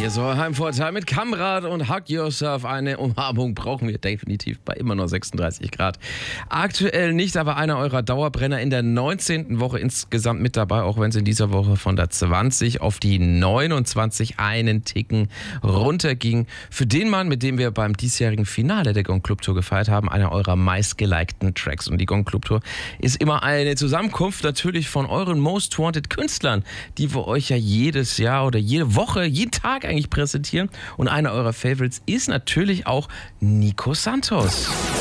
Hier so Heimvorteil mit Kamrad und Hug Yourself. Eine Umarmung brauchen wir definitiv bei immer nur 36 Grad. Aktuell nicht, aber einer eurer Dauerbrenner in der 19. Woche insgesamt mit dabei, auch wenn es in dieser Woche von der 20 auf die 29 einen Ticken runterging. Für den Mann, mit dem wir beim diesjährigen Finale der Gong Club Tour gefeiert haben, einer eurer meistgelikten Tracks. Und die Gong Club Tour ist immer eine Zusammenkunft natürlich von euren Most Wanted Künstlern, die wir euch ja jedes Jahr oder jede Woche, jeden Tag eigentlich präsentieren. Und einer eurer Favorites ist natürlich auch Nico Santos.